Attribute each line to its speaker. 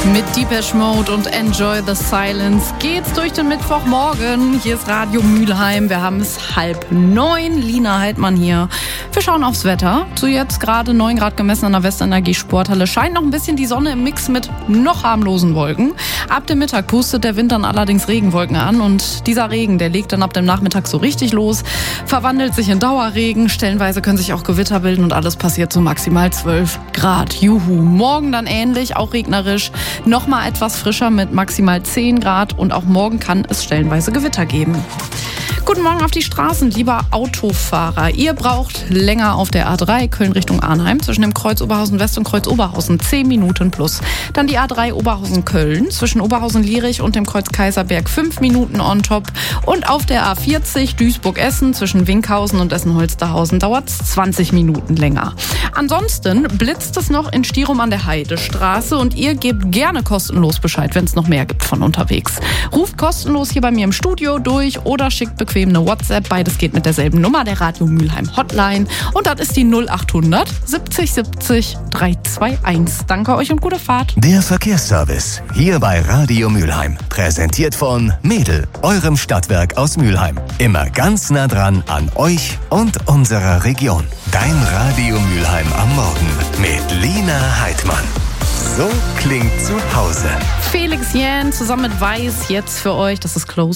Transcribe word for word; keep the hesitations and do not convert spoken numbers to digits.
Speaker 1: Mit Depeche Mode und Enjoy the Silence geht's durch den Mittwochmorgen. Hier ist Radio Mülheim. Wir haben es halb neun. Lina Heidmann hier. Wir schauen aufs Wetter. Zu jetzt gerade neun Grad gemessen an der Westenergie Sporthalle. Scheint noch ein bisschen die Sonne im Mix mit noch harmlosen Wolken. Ab dem Mittag pustet der Wind dann allerdings Regenwolken an. Und dieser Regen, der legt dann ab dem Nachmittag so richtig los. Verwandelt sich in Dauerregen. Stellenweise können sich auch Gewitter bilden und alles passiert so maximal zwölf Grad. Juhu. Morgen dann ähnlich, auch regnerisch. Nochmal etwas frischer mit maximal zehn Grad und auch morgen kann es stellenweise Gewitter geben. Guten Morgen auf die Straßen, lieber Autofahrer. Ihr braucht länger auf der A drei Köln Richtung Arnheim zwischen dem Kreuz Oberhausen West und Kreuz Oberhausen zehn Minuten plus. Dann die A drei Oberhausen Köln zwischen Oberhausen-Lierich und dem Kreuz Kaiserberg fünf Minuten on top. Und auf der A vierzig Duisburg-Essen zwischen Winkhausen und Essen-Holsterhausen dauert es zwanzig Minuten länger. Ansonsten blitzt es noch in Stirum an der Heidestraße und ihr gebt gerne kostenlos Bescheid, wenn es noch mehr gibt von unterwegs. Ruft kostenlos hier bei mir im Studio durch oder schickt bequem eine WhatsApp. Beides geht mit derselben Nummer, der Radio Mülheim Hotline. Und das ist die null achthundert siebzig siebzig dreihunderteinundzwanzig. Danke euch und gute Fahrt.
Speaker 2: Der Verkehrsservice hier bei Radio Mülheim. Präsentiert von Mädel, eurem Stadtwerk aus Mülheim. Immer ganz nah dran an euch und unserer Region. Dein Radio Mülheim am Morgen mit Lina Heidmann. So klingt zu Hause.
Speaker 1: Felix Jähn zusammen mit Weiß jetzt für euch. Das ist Close.